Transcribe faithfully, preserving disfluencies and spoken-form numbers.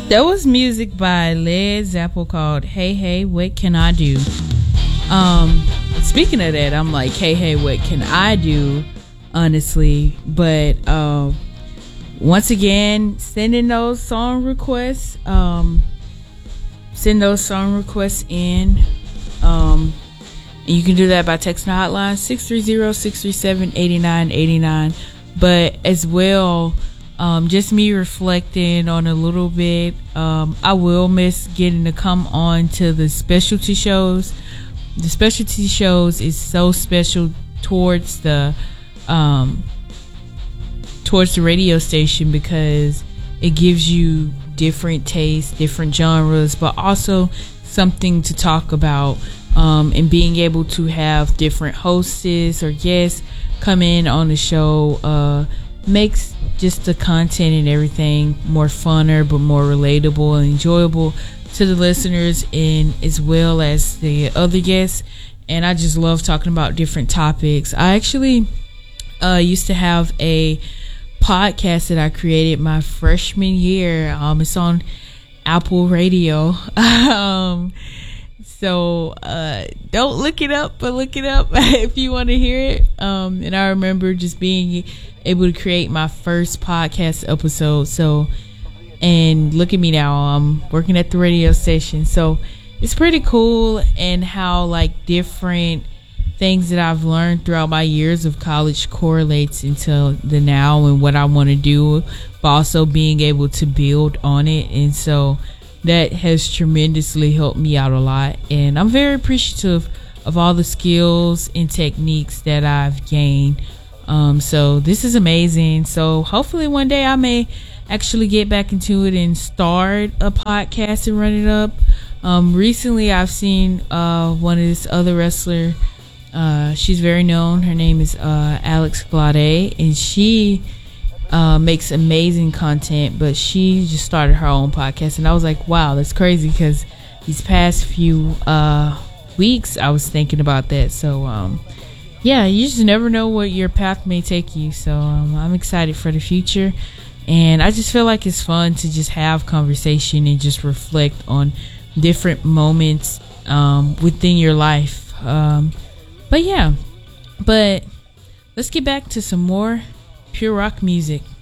That was music by Led Zeppelin called Hey Hey What Can I Do. Um, speaking of that, I'm like, hey, hey, what can I do? Honestly, but um, once again, sending those song requests, um, send those song requests in. Um, and you can do that by texting the hotline six three zero, six three seven, eight nine eight nine. But as well, um, just me reflecting on a little bit. Um, I will miss getting to come on to the specialty shows. The specialty shows is so special towards the um, towards the radio station because it gives you different tastes, different genres, but also something to talk about. Um, and being able to have different hosts or guests come in on the show uh, makes just the content and everything more funner, but more relatable and enjoyable to the listeners and as well as the other guests. And I just love talking about different topics. I actually uh, used to have a podcast that I created my freshman year. Um, it's on Apple Radio. um, so uh, don't look it up, but look it up if you want to hear it. Um, and I remember just being able to create my first podcast episode. So, and look at me now, I'm working at the radio station. So it's pretty cool, and how like different things that I've learned throughout my years of college correlates into the now and what I want to do, but also being able to build on it. And so that has tremendously helped me out a lot, and I'm very appreciative of all the skills and techniques that I've gained. Um, so this is amazing. So hopefully one day I may actually get back into it and start a podcast and run it up. Um, recently I've seen uh, one of this other wrestler. Uh, she's very known. Her name is uh, Alex Glade, and she uh, makes amazing content, but she just started her own podcast. And I was like, wow, that's crazy, because these past few uh, weeks I was thinking about that. So um, yeah, you just never know what your path may take you. So um, I'm excited for the future. And I just feel like it's fun to just have conversation and just reflect on different moments um, within your life. Um, but yeah, but let's get back to some more pure rock music.